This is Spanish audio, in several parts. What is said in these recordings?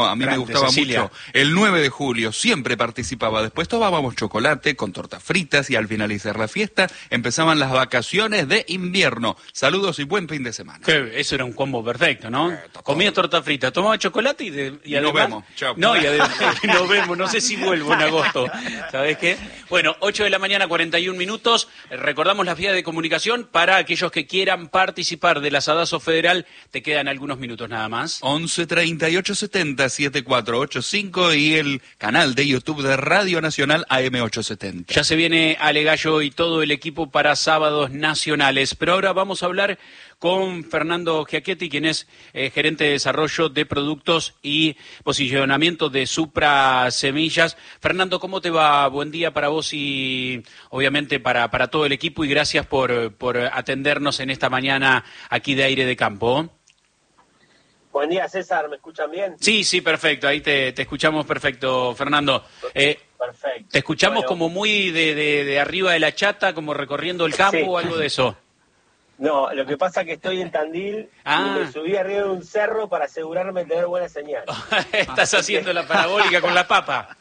A mí me gustaba mucho el 9 de julio, siempre participaba. Después tomábamos chocolate con tortas fritas y al finalizar la fiesta empezaban las vacaciones de invierno. Saludos y buen fin de semana. Eso era un combo perfecto, ¿no? Comía torta frita, tomaba chocolate y además... Nos vemos, chao. No, y además nos vemos, no sé si vuelvo en agosto, ¿sabes qué? Bueno, 8 de la mañana, 41 minutos. Recordamos las vías de comunicación para aquellos que quieran participar del Asadazo Federal. Te quedan algunos minutos nada más. 11 38 70 7485 y el canal de YouTube de Radio Nacional AM870. Ya se viene Ale Gallo y todo el equipo para sábados nacionales, pero ahora vamos a hablar con Fernando Giachetti, quien es gerente de desarrollo de productos y posicionamiento de Supra Semillas. Fernando, ¿cómo te va? Buen día para vos y obviamente para todo el equipo y gracias por atendernos en esta mañana aquí de Aire de Campo. Buen día, César, ¿me escuchan bien? Sí, perfecto, ahí te escuchamos perfecto, Fernando. Perfecto. Te escuchamos como muy de arriba de la chata, como recorriendo el campo o algo de eso. No, lo que pasa es que estoy en Tandil y me subí arriba de un cerro para asegurarme de tener buena señal. Estás haciendo la parabólica con la papa.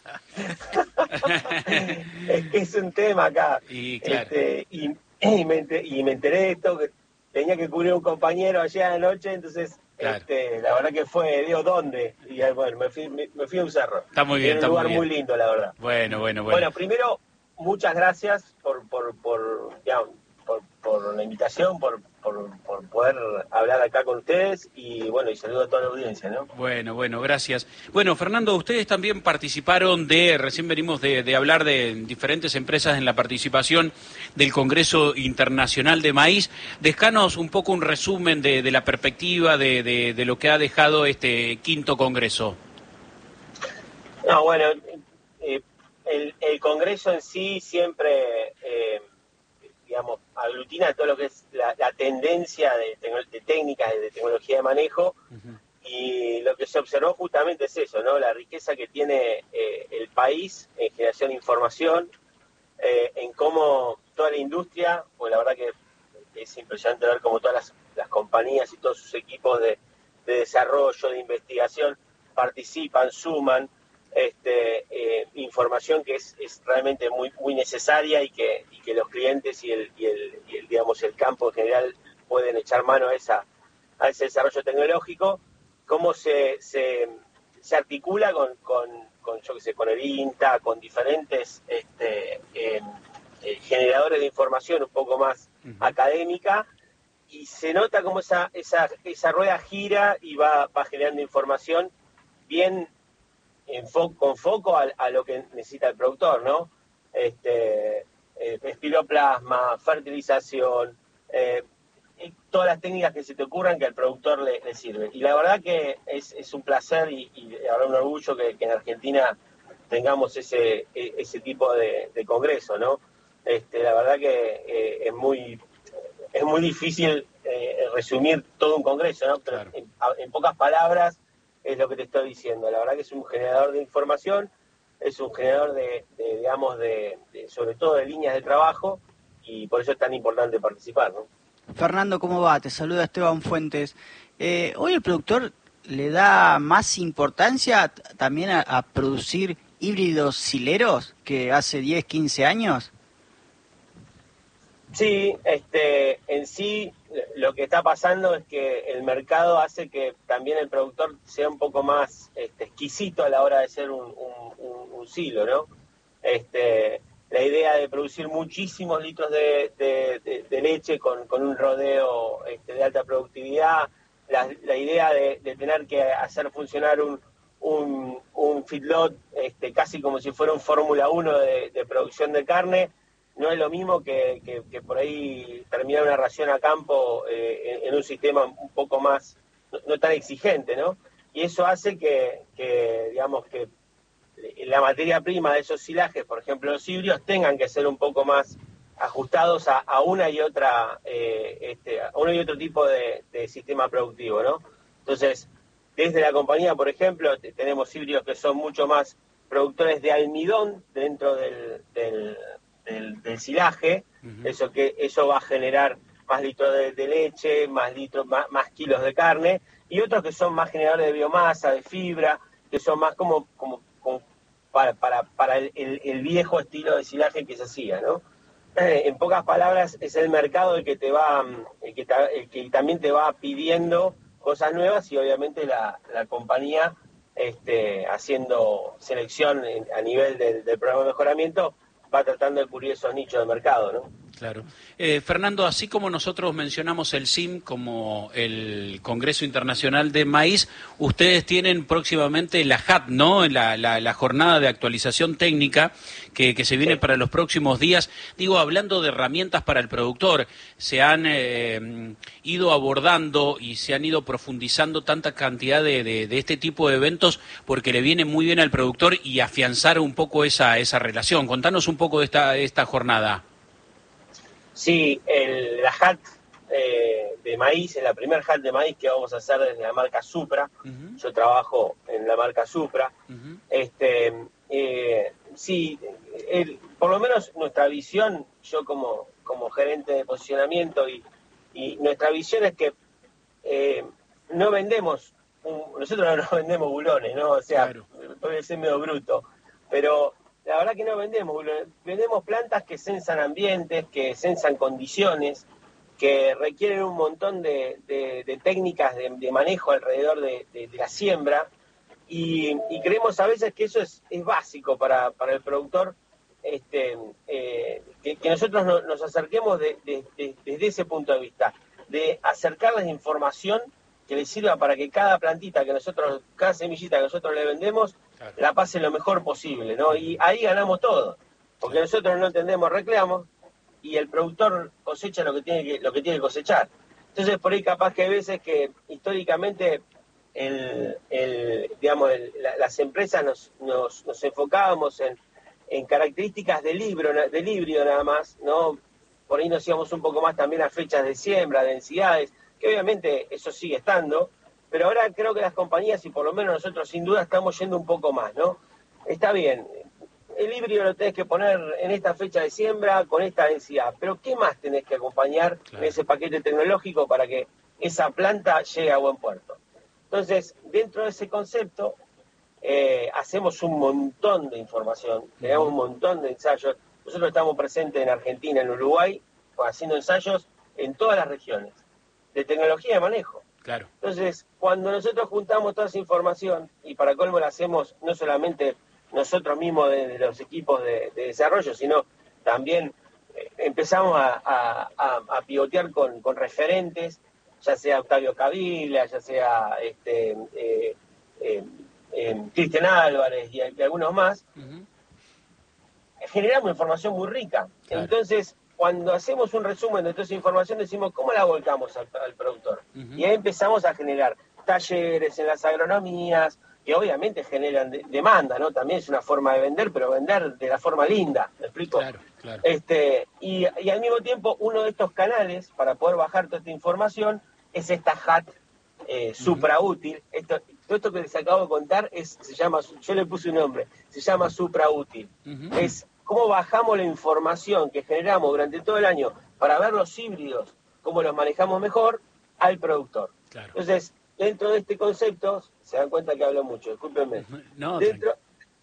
Es que es un tema acá. Y claro. Y me enteré de esto, que tenía que cubrir un compañero ayer a la noche, entonces... Claro. La verdad que fue, digo, ¿dónde? Y bueno, me fui a un cerro. Está muy bien, está muy bien. Un lugar muy lindo, la verdad. Bueno. Bueno, primero, muchas gracias por la invitación, por poder hablar acá con ustedes y bueno, y saludo a toda la audiencia, ¿no? Bueno, gracias. Bueno, Fernando, ustedes también participaron recién venimos de hablar de diferentes empresas en la participación del Congreso Internacional de Maíz. Dejanos un poco un resumen de la perspectiva de lo que ha dejado este quinto Congreso. No, bueno, el Congreso en sí siempre... digamos, aglutina todo lo que es la tendencia de técnicas de tecnología de manejo. Uh-huh. Y lo que se observó justamente es eso, ¿no? La riqueza que tiene el país en generación de información, en cómo toda la industria, pues la verdad que es impresionante ver cómo todas las compañías y todos sus equipos de desarrollo, de investigación, participan, suman, información que es realmente muy muy necesaria y que los clientes y el digamos el campo en general pueden echar mano a ese desarrollo tecnológico. Cómo se articula con yo que sé, con el INTA, con diferentes generadores de información un poco más académica, y se nota cómo esa rueda gira y va generando información bien con foco a lo que necesita el productor, ¿no? Espiroplasma, fertilización, todas las técnicas que se te ocurran que al productor le sirve. Y la verdad que es un placer y ahora un orgullo que en Argentina tengamos ese tipo de congreso, ¿no? La verdad que es muy difícil resumir todo un congreso, ¿no? Pero claro. En pocas palabras es lo que te estoy diciendo. La verdad que es un generador de información, es un generador de sobre todo de líneas de trabajo, y por eso es tan importante participar, ¿no? Fernando, ¿cómo va? Te saluda Esteban Fuentes. Hoy el productor le da más importancia también a producir híbridos sileros que hace 10, 15 años. Sí, en sí lo que está pasando es que el mercado hace que también el productor sea un poco más exquisito a la hora de ser un silo, ¿no? La idea de producir muchísimos litros de leche con un rodeo de alta productividad, la idea de tener que hacer funcionar un feedlot casi como si fuera un Fórmula 1 de producción de carne, no es lo mismo que por ahí terminar una ración a campo en un sistema un poco más, no tan exigente, ¿no? Y eso hace que digamos que la materia prima de esos silajes, por ejemplo los híbridos, tengan que ser un poco más ajustados a una y otra a uno y otro tipo de sistema productivo, ¿no? Entonces, desde la compañía, por ejemplo, tenemos híbridos que son mucho más productores de almidón dentro del silaje. Uh-huh. Eso va a generar más litros de leche, más kilos de carne, y otros que son más generadores de biomasa, de fibra, que son más como para el viejo estilo de silaje que se hacía, ¿no? En pocas palabras, es el mercado el que el que también te va pidiendo cosas nuevas, y obviamente la compañía haciendo selección a nivel del programa de mejoramiento va tratando de cubrir esos nichos de mercado, ¿no? Claro. Fernando, así como nosotros mencionamos el CIM como el Congreso Internacional de Maíz, ustedes tienen próximamente la JAT, ¿no? La jornada de actualización técnica que se viene para los próximos días. Digo, hablando de herramientas para el productor, se han ido abordando y se han ido profundizando tanta cantidad de este tipo de eventos porque le viene muy bien al productor y afianzar un poco esa relación. Contanos un poco de esta jornada. Sí, la hat de maíz, es la primer hat de maíz que vamos a hacer desde la marca Supra. Uh-huh. Yo trabajo en la marca Supra. Uh-huh. Sí, por lo menos nuestra visión, yo como gerente de posicionamiento y nuestra visión es que no vendemos, nosotros no vendemos bulones, ¿no? O sea, claro, puede ser medio bruto, pero la verdad que no vendemos plantas que sensan ambientes, que sensan condiciones, que requieren un montón de técnicas de manejo alrededor de la siembra, y creemos a veces que eso es básico para el productor, que nosotros nos acerquemos desde ese punto de vista, de acercarles información que les sirva para que cada plantita cada semillita que nosotros le vendemos, claro, la pase lo mejor posible, ¿no? Y ahí ganamos todo, porque nosotros no entendemos reclamos y el productor cosecha lo que tiene que cosechar. Entonces, por ahí capaz que hay veces que históricamente las empresas nos enfocábamos en características del híbrido nada más, ¿no? Por ahí nos íbamos un poco más también a fechas de siembra, densidades, que obviamente eso sigue estando, pero ahora creo que las compañías, y por lo menos nosotros sin duda, estamos yendo un poco más, ¿no? Está bien, el híbrido lo tenés que poner en esta fecha de siembra, con esta densidad, pero ¿qué más tenés que acompañar, claro, en ese paquete tecnológico para que esa planta llegue a buen puerto? Entonces, dentro de ese concepto, hacemos un montón de información, tenemos un montón de ensayos. Nosotros estamos presentes en Argentina, en Uruguay, haciendo ensayos en todas las regiones de tecnología de manejo. Claro. Entonces, cuando nosotros juntamos toda esa información, y para colmo la hacemos no solamente nosotros mismos de los equipos de desarrollo, sino también empezamos a pivotear con referentes, ya sea Octavio Caviglia, ya sea Cristian Álvarez y algunos más, uh-huh, generamos información muy rica. Claro. Entonces, cuando hacemos un resumen de toda esa información, decimos, ¿cómo la volcamos al productor? Uh-huh. Y ahí empezamos a generar talleres en las agronomías, que obviamente generan demanda, ¿no? También es una forma de vender, pero vender de la forma linda, ¿me explico? Claro, claro. Y al mismo tiempo, uno de estos canales para poder bajar toda esta información es esta HAT Supra Útil. Todo esto que les acabo de contar se llama, yo le puse un nombre, se llama Supra Útil. Uh-huh. Es cómo bajamos la información que generamos durante todo el año para ver los híbridos, cómo los manejamos mejor, al productor. Claro. Entonces, dentro de este concepto, se dan cuenta que hablo mucho, discúlpenme. No, dentro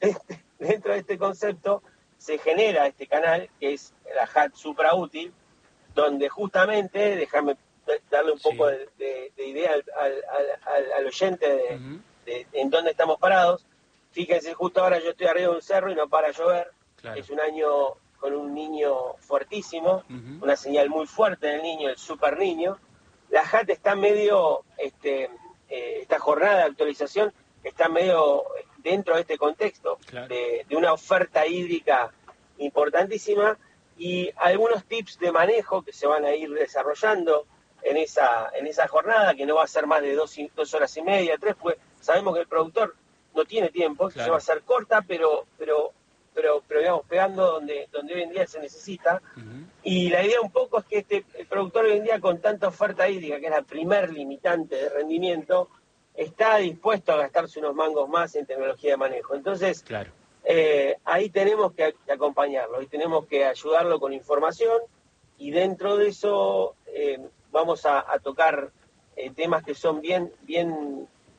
de este concepto se genera este canal, que es la HAT Supra Útil, donde justamente, déjame darle un poco de idea al oyente uh-huh, de en dónde estamos parados. Fíjense, justo ahora yo estoy arriba de un cerro y no para llover. Claro. Es un año con un niño fuertísimo, uh-huh, una señal muy fuerte del niño, el super niño. La JAT está medio, esta jornada de actualización está medio dentro de este contexto, claro, de una oferta hídrica importantísima, y algunos tips de manejo que se van a ir desarrollando en esa jornada, que no va a ser más de 2 horas y media, 3, pues sabemos que el productor no tiene tiempo, claro, se va a hacer corta, pero digamos, pegando donde hoy en día se necesita. Uh-huh. Y la idea un poco es que el productor hoy en día, con tanta oferta hídrica, que es la primer limitante de rendimiento, está dispuesto a gastarse unos mangos más en tecnología de manejo. Entonces, claro, ahí tenemos que acompañarlo, y tenemos que ayudarlo con información, y dentro de eso vamos a tocar temas que son bien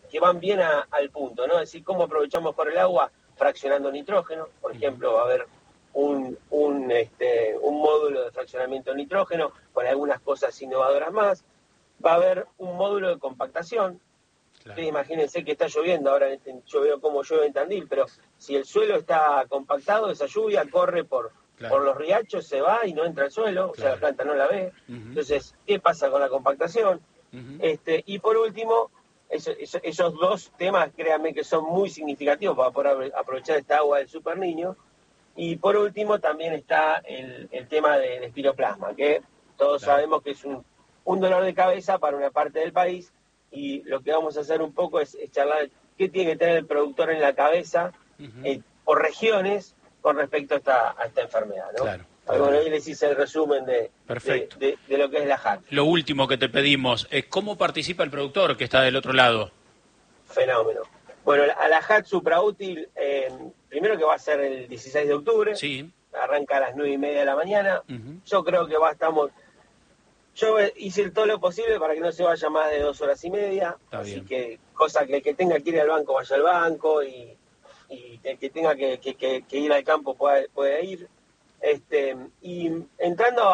que van bien al punto, ¿no? Es decir, cómo aprovechamos mejor el agua fraccionando nitrógeno, por ejemplo, va a haber un módulo de fraccionamiento de nitrógeno con algunas cosas innovadoras más, va a haber un módulo de compactación. Claro. Imagínense que está lloviendo ahora, yo veo cómo llueve en Tandil, pero si el suelo está compactado, esa lluvia corre por los riachos, se va y no entra al suelo, o sea, la planta no la ve. Entonces, ¿qué pasa con la compactación? Y por último, esos dos temas, créanme que son muy significativos para poder aprovechar esta agua del Super Niño. Y por último también está el tema del espiroplasma, que todos sabemos que es un dolor de cabeza para una parte del país, y lo que vamos a hacer un poco es charlar qué tiene que tener el productor en la cabeza por regiones con respecto a esta enfermedad, ¿no? Claro. Bueno, ahí les hice el resumen de lo que es la HAT. Lo último que te pedimos es cómo participa el productor que está del otro lado. Fenómeno. Bueno, a la HAT Supraútil, primero que va a ser el 16 de octubre, sí. Arranca a las 9:30 de la mañana, yo creo que yo hice todo lo posible para que no se vaya más de 2 horas y media, Está así bien. que cosa que el que tenga que ir al banco vaya al banco, y el que tenga que ir al campo puede ir. Y entrando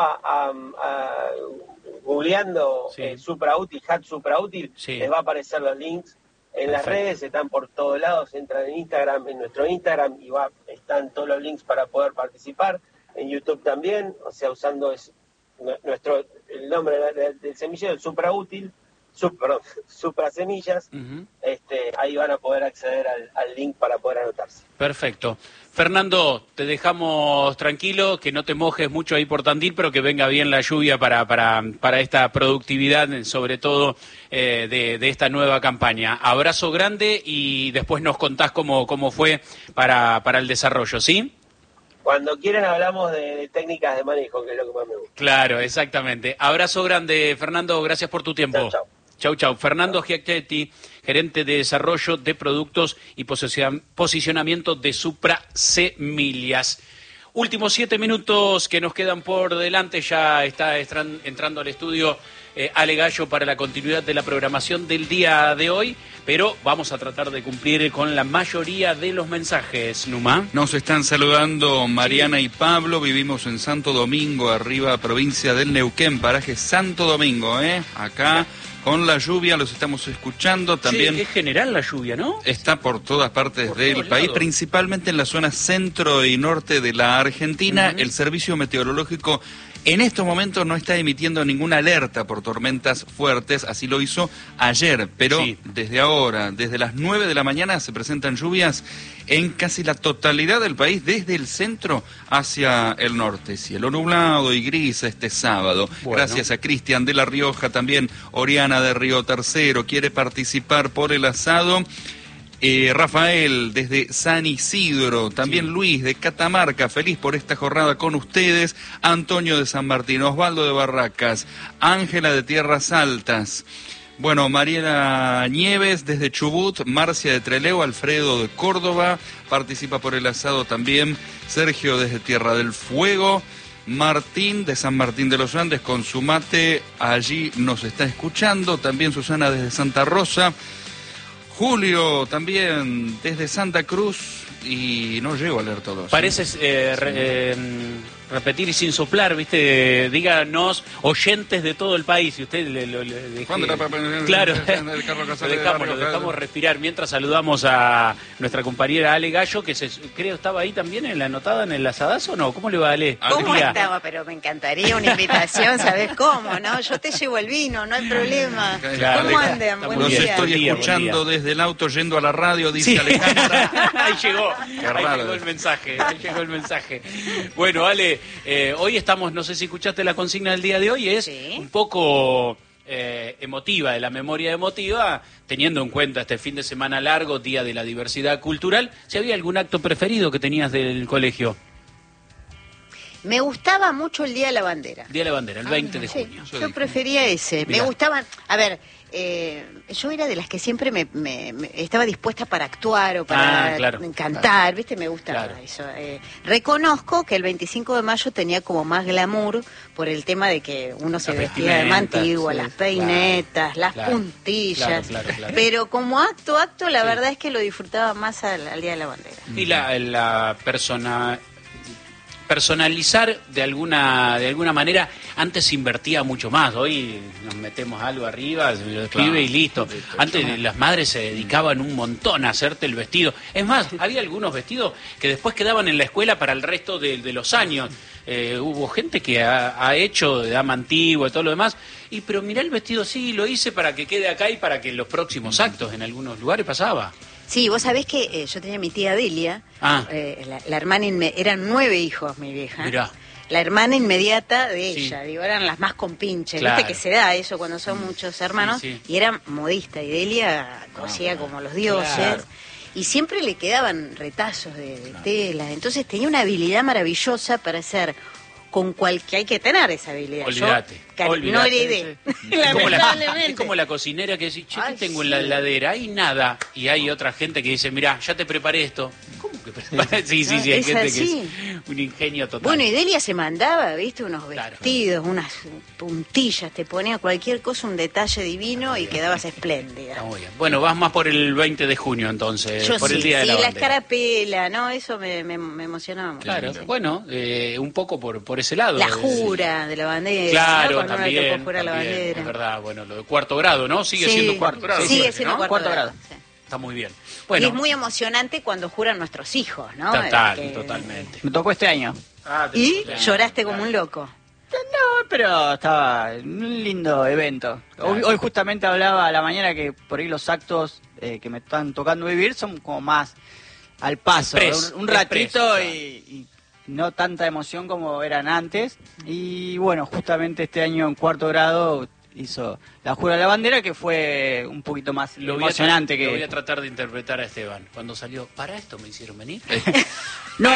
googleando Supraútil, HAT Supraútil, les va a aparecer los links. En las redes están por todos lados, entran en Instagram, en nuestro Instagram, y están todos los links para poder participar. En YouTube también, o sea, usando el nombre del semillero, el Supraútil, Supra Semillas, ahí van a poder acceder al link para poder anotarse. Perfecto. Fernando, te dejamos tranquilo, que no te mojes mucho ahí por Tandil, pero que venga bien la lluvia para esta productividad, sobre todo de esta nueva campaña. Abrazo grande y después nos contás cómo fue para el desarrollo, ¿sí? Cuando quieran hablamos de técnicas de manejo, que es lo que más me gusta. Claro, exactamente. Abrazo grande, Fernando, gracias por tu tiempo. Chau. Chau, chau. Fernando Giacchetti, gerente de desarrollo de productos y posicionamiento de Supra Semillas. Últimos 7 minutos que nos quedan por delante, ya está entrando al estudio Ale Gallo para la continuidad de la programación del día de hoy, pero vamos a tratar de cumplir con la mayoría de los mensajes, Numa. Nos están saludando Mariana y Pablo, vivimos en Santo Domingo, arriba, provincia del Neuquén, paraje Santo Domingo, acá. Con la lluvia los estamos escuchando también. Sí, es general la lluvia, ¿no? Está por todas partes del país, principalmente en la zona centro y norte de la Argentina. El servicio meteorológico en estos momentos no está emitiendo ninguna alerta por tormentas fuertes, así lo hizo ayer, pero desde ahora, desde las 9 de la mañana se presentan lluvias en casi la totalidad del país, desde el centro hacia el norte. Cielo nublado y gris este sábado. Bueno. Gracias a Cristian de La Rioja, también Oriana de Río Tercero quiere participar por el asado. Rafael desde San Isidro, también Luis de Catamarca, feliz por esta jornada con ustedes, Antonio de San Martín, Osvaldo de Barracas, Ángela de Tierras Altas, bueno, Mariela Nieves desde Chubut, Marcia de Trelew, Alfredo de Córdoba, participa por el asado también, Sergio desde Tierra del Fuego, Martín de San Martín de los Andes con su mate, allí nos está escuchando, también Susana desde Santa Rosa, Julio también desde Santa Cruz, y no llego a leer todos. Pareces repetir sin soplar, ¿viste? Díganos, oyentes de todo el país, y usted le dejé... Claro, lo dejamos respirar mientras saludamos a nuestra compañera Ale Gallo, que creo estaba ahí también en la anotada en el asadazo, ¿o no? ¿Cómo le va, Ale? ¿Cómo estaba? Pero me encantaría una invitación, ¿sabés cómo, no? Yo te llevo el vino, no hay problema. Claro, ¿cómo andan? Los estoy escuchando desde el auto yendo a la radio, dice Alejandra. Ahí llegó el mensaje. Bueno, Ale, hoy estamos, no sé si escuchaste la consigna del día de hoy, es un poco emotiva, de la memoria emotiva, teniendo en cuenta este fin de semana largo, Día de la Diversidad Cultural. ¿Si había algún acto preferido que tenías del colegio? Me gustaba mucho el Día de la Bandera. Día de la Bandera, el 20 de Sí, junio. yo prefería ese. Mirá. Me gustaban. A ver, yo era de las que siempre me estaba dispuesta para actuar o para claro, cantar, claro. ¿viste? Me gustaba Claro. eso. Reconozco que el 25 de mayo tenía como más glamour por el tema de que uno se Las vestía de vestimentas, antigua, sí, las peinetas, claro, las claro, puntillas. claro. Pero como acto, la Sí. verdad es que lo disfrutaba más al Día de la Bandera. Y la personalizar de alguna manera, antes se invertía mucho más, hoy nos metemos algo arriba, se lo escribe y listo. Antes las madres se dedicaban un montón a hacerte el vestido. Es más, había algunos vestidos que después quedaban en la escuela para el resto de los años. Hubo gente que ha hecho de dama antigua y todo lo demás, pero mirá el vestido, sí, lo hice para que quede acá y para que en los próximos actos en algunos lugares pasaba. Sí, vos sabés que yo tenía mi tía Delia, la hermana, eran 9 hijos mi vieja. Mirá. La hermana inmediata de Sí. ella, digo, eran las más compinches, Claro. viste que se da eso cuando son muchos hermanos, Sí. y era modista, y Delia cosía como los dioses, Claro. y siempre le quedaban retazos de tela, entonces tenía una habilidad maravillosa para hacer con que hay que tener esa habilidad. Olvídate, Yo no olvídate. heredé, Es lamentablemente. como la cocinera que dice, che, ¿qué Ay, tengo en sí. la heladera? Hay nada. Y hay otra gente que dice, mirá, ya te preparé esto. ¿Cómo que preparé? Sí, hay Es gente así. que es un ingenio total. Bueno, y Delia se mandaba, viste, unos Claro. vestidos, unas puntillas, te ponía cualquier cosa, un detalle divino y quedabas espléndida. Está muy bien. Bueno, vas más por el 20 de junio entonces, Yo por sí, el Día de sí, la la Bandera. escarapela, ¿no? Eso me emocionaba mucho. Claro, Sí. bueno, un poco por ese lado. La jura de la bandera, Claro, ¿no? Cuando uno le también, tocó jurar la también, bandera. es verdad, bueno, lo de cuarto grado, ¿no? Sigue Sí, siendo cuarto grado. Sigue parece, siendo ¿no? cuarto grado. Sí. Está muy bien. Y Bueno, es muy emocionante cuando juran nuestros hijos, ¿no? totalmente. Me tocó este año. Y lloraste como un loco. No, pero estaba en un lindo evento. Hoy justamente hablaba a la mañana que por ahí los actos que me están tocando vivir son como más al paso, Express, un ratito express, claro. y no tanta emoción como eran antes. Y bueno, justamente este año en cuarto grado hizo la jura de la bandera, que fue un poquito más Lo emocionante voy que... a tratar de interpretar a Esteban. Cuando salió, ¿para esto me hicieron venir? No,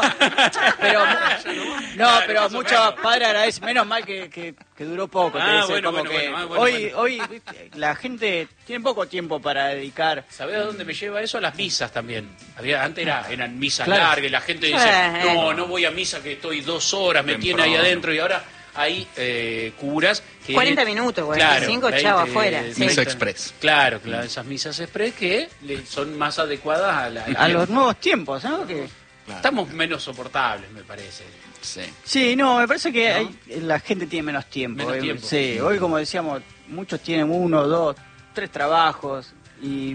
pero Claro, pero más o muchos menos. padres agradecen, menos mal que duró poco. Ah, te dicen, bueno, como bueno, que bueno, bueno, hoy ¿viste? La gente tiene poco tiempo para dedicar. ¿Sabés a dónde me lleva eso? A las misas también. Antes eran misas Claro. largas y la gente dice, Bueno. no voy a misa que estoy 2 horas, me tiene Temprano. ahí adentro y ahora hay curas que... 40 minutos, 45, chavo, afuera. Sí. Misa express. Claro, esas misas express que son más adecuadas A los nuevos tiempos, ¿no? Que... Estamos menos soportables, me parece. Sí. Sí, no, me parece que ¿No? la gente tiene menos tiempo. Menos tiempo. Sí, hoy como decíamos, muchos tienen 1, 2, 3 trabajos y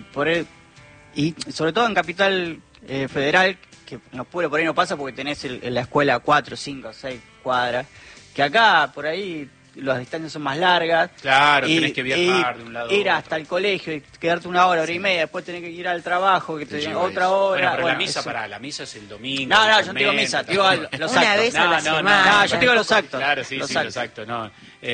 y sobre todo en Capital Federal, que en los pueblos por ahí no pasa porque tenés en la escuela 4, 5, 6 cuadras, que acá por ahí las distancias son más largas. Claro, tenés que viajar de un lado a Ir otro. hasta el colegio y quedarte 1 hora, hora y media, después tenés que ir al trabajo, que te lleva otra eso. hora. Bueno, pero la Bueno, misa, eso. la misa es el domingo. No, el yo no digo convento, misa, digo los Una actos. vez a la semana. No, yo digo los actos. Claro, sí, los sí, actos. exacto. No.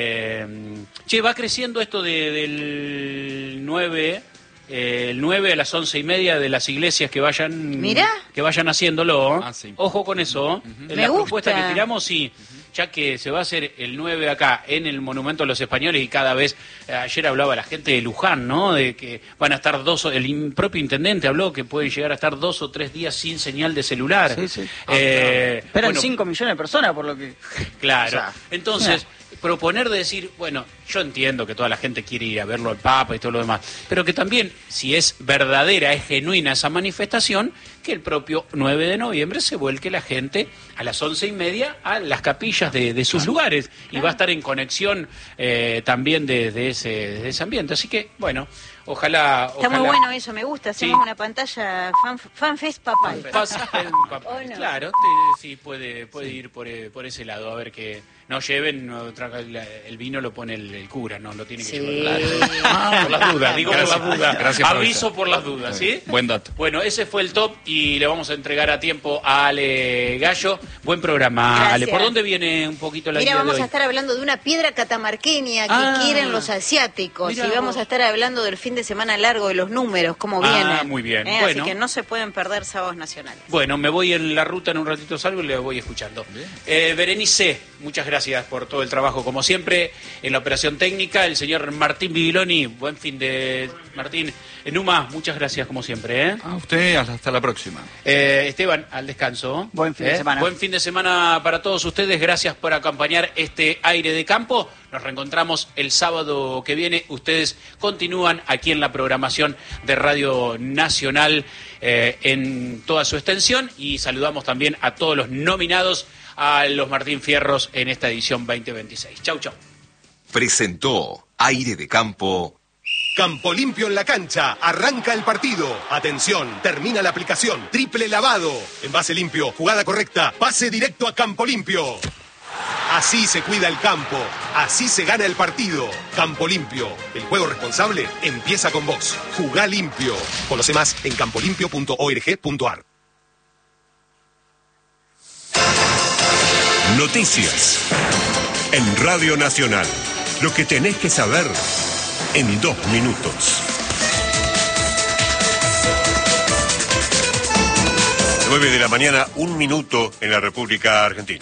Che, va creciendo esto del 9, el 9 a las 11:30 de las iglesias que vayan Mirá. que vayan haciéndolo. Ah, sí. Ojo con eso. En Me la gusta. propuesta que tiramos, sí. Ya que se va a hacer el 9 acá en el Monumento a los Españoles y cada vez, ayer hablaba la gente de Luján, ¿no? De que van a estar propio intendente habló que pueden llegar a estar 2 o 3 días sin señal de celular. Sí, sí. Bueno, Esperan 5 millones de personas por lo que... claro. O sea, Entonces, proponer de decir, bueno, yo entiendo que toda la gente quiere ir a verlo al Papa y todo lo demás, pero que también, si es verdadera, es genuina esa manifestación, que el propio 9 de noviembre se vuelque la gente a las 11:30 a las capillas de sus lugares y va a estar en conexión también desde ese ambiente. Así que, bueno, ojalá... Está muy bueno eso, me gusta. Hacemos Sí. una pantalla fanfest papal. ¿O no? Claro, sí, puede ir por ese lado, a ver que no lleven, el vino lo pone el cura, no lo tiene que Sí. llevar. Por las dudas, digo Gracias. por las dudas. Gracias por Aviso avisar. por las dudas, ¿sí? Buen dato. Bueno, ese fue el top y le vamos a entregar a tiempo a Ale Gallo. Buen programa, Gracias. Ale. ¿Por dónde viene un poquito la Mira, guía de vamos hoy? a estar hablando de una piedra catamarqueña que Ah, quieren los asiáticos mirá y vamos vos. a estar hablando del fin de de semana largo de los números, cómo Ah, vienen. muy bien. Así Bueno. que no se pueden perder sábados nacionales. Bueno, me voy en la ruta, en un ratito salgo y le voy escuchando. Berenice, muchas gracias por todo el trabajo, como siempre, en la operación técnica. El señor Martín Bibiloni, buen fin de... Martín, Numa, muchas gracias, como siempre. A usted, hasta la próxima. Esteban, al descanso. Buen fin de semana. Buen fin de semana para todos ustedes. Gracias por acompañar este aire de campo. Nos reencontramos el sábado que viene. Ustedes continúan aquí en la programación de Radio Nacional en toda su extensión. Y saludamos también a todos los nominados a los Martín Fierros en esta edición 2026. Chau, chau. Presentó Aire de Campo. Campo Limpio en la cancha, arranca el partido. Atención, termina la aplicación, triple lavado. Envase limpio, jugada correcta, pase directo a Campo Limpio. Así se cuida el campo, así se gana el partido. Campo Limpio, el juego responsable empieza con vos. Jugá limpio. Conoce más en campolimpio.org.ar. Noticias en Radio Nacional. Lo que tenés que saber en 2 minutos. 9 de la mañana, 1 minuto en la República Argentina.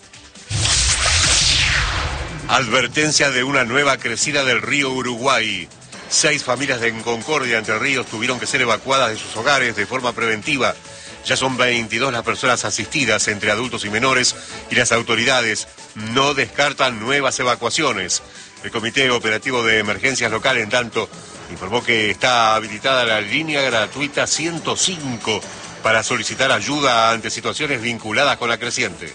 Advertencia de una nueva crecida del río Uruguay. 6 familias de Concordia, Entre Ríos, tuvieron que ser evacuadas de sus hogares de forma preventiva. Ya son 22 las personas asistidas, entre adultos y menores, y las autoridades no descartan nuevas evacuaciones. El Comité Operativo de Emergencias Local, en tanto, informó que está habilitada la línea gratuita 105 para solicitar ayuda ante situaciones vinculadas con la creciente.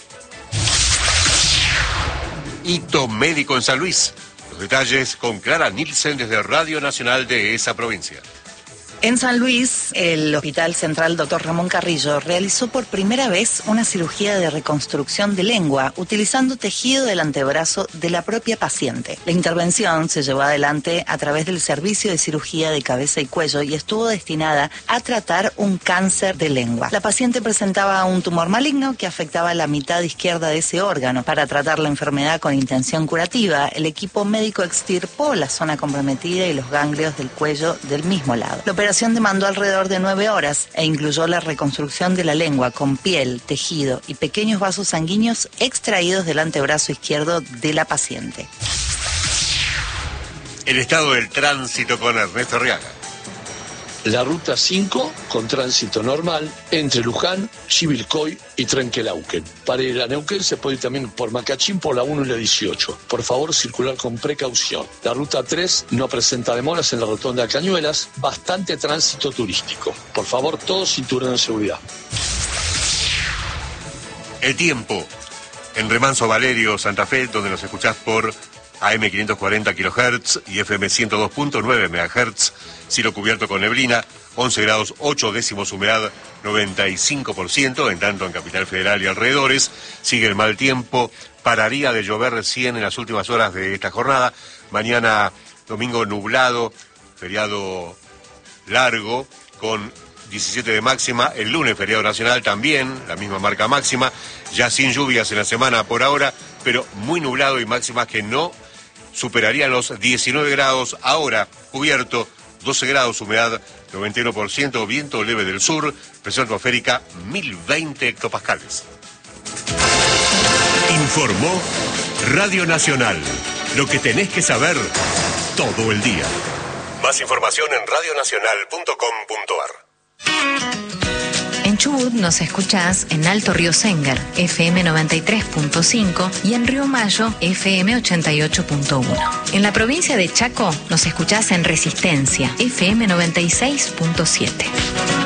Hito médico en San Luis. Los detalles con Clara Nielsen desde Radio Nacional de esa provincia. En San Luis, el Hospital Central Dr. Ramón Carrillo realizó por primera vez una cirugía de reconstrucción de lengua utilizando tejido del antebrazo de la propia paciente. La intervención se llevó adelante a través del Servicio de Cirugía de Cabeza y Cuello y estuvo destinada a tratar un cáncer de lengua. La paciente presentaba un tumor maligno que afectaba la mitad izquierda de ese órgano. Para tratar la enfermedad con intención curativa, el equipo médico extirpó la zona comprometida y los ganglios del cuello del mismo lado. La operación demandó alrededor de 9 horas e incluyó la reconstrucción de la lengua con piel, tejido y pequeños vasos sanguíneos extraídos del antebrazo izquierdo de la paciente. El estado del tránsito con Ernesto Arriaga. La ruta 5 con tránsito normal entre Luján, Chivilcoy y Trenquelauquen. Para ir a Neuquén se puede ir también por Macachín por la 1 y la 18. Por favor, circular con precaución. La ruta 3 no presenta demoras en la rotonda de Cañuelas, bastante tránsito turístico. Por favor, todos cinturón de seguridad. El tiempo en Remanso Valerio, Santa Fe, donde nos escuchás por AM 540 kHz y FM 102.9 MHz, cielo cubierto con neblina, 11 grados 8 décimos, humedad 95%, en tanto en Capital Federal y alrededores sigue el mal tiempo, pararía de llover recién en las últimas horas de esta jornada. Mañana domingo nublado, feriado largo con 17 de máxima, el lunes feriado nacional también, la misma marca máxima, ya sin lluvias en la semana por ahora, pero muy nublado y máximas que no superarían los 19 grados, ahora cubierto, 12 grados, humedad 91%, viento leve del sur, presión atmosférica 1020 hectopascales. Informó Radio Nacional, lo que tenés que saber todo el día. Más información en radionacional.com.ar. En Chubut nos escuchás en Alto Río Sénger, FM 93.5 y en Río Mayo, FM 88.1. En la provincia de Chaco nos escuchás en Resistencia, FM 96.7.